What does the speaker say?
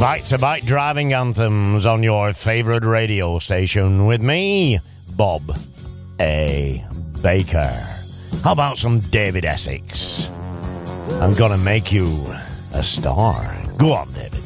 Bite-to-bite driving anthems on your favorite radio station with me, Bob A. Baker. How about some David Essex? I'm gonna make you a star. Go on, David.